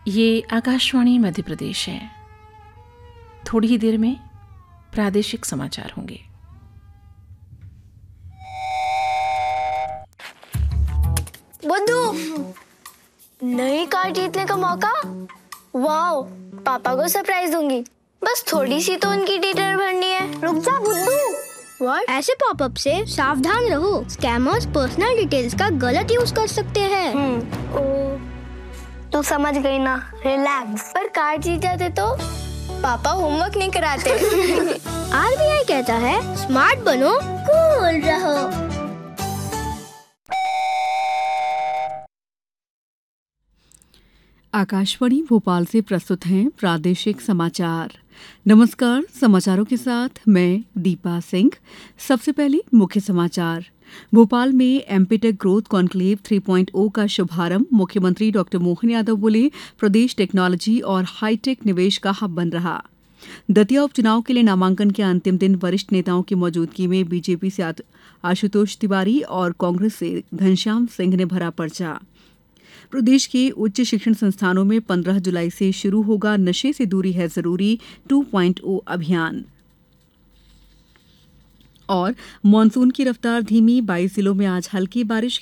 ये आकाशवाणी मध्य प्रदेश है। थोड़ी ही देर में प्रादेशिक समाचार होंगे। बुद्धू, नई कार जीतने का मौका। वाओ, पापा को सरप्राइज दूंगी। बस थोड़ी सी तो उनकी डिटेल भरनी है। रुक जा बुद्धू। व्हाट? ऐसे पॉपअप से सावधान रहो। स्कैमर्स पर्सनल डिटेल्स का गलत यूज कर सकते हैं। ओ, तू समझ गई ना। रिलैक्स। पर कार जीत जाते तो पापा होमवर्क नहीं कराते। आरबीआई कहता है स्मार्ट बनो, कूल रहो। आकाशवाणी भोपाल से प्रस्तुत हैं प्रादेशिक समाचार। नमस्कार, समाचारों के साथ मैं दीपा सिंह। सबसे पहले मुख्य समाचार। भोपाल में एमपीटेक ग्रोथ कॉन्क्लेव 3.0 का शुभारंभ। मुख्यमंत्री डॉ मोहन यादव बोले, प्रदेश टेक्नोलॉजी और हाईटेक निवेश का हब बन रहा। दतिया उपचुनाव के लिए नामांकन के अंतिम दिन वरिष्ठ नेताओं की मौजूदगी में बीजेपी से आशुतोष तिवारी और कांग्रेस से घनश्याम सिंह ने भरा पर्चा। प्रदेश के उच्च शिक्षण संस्थानों में 15 जुलाई से शुरू होगा नशे से दूरी है जरूरी 2.0 अभियान। और मानसून की रफ्तार धीमी, 22 जिलों में आज हल्की बारिश।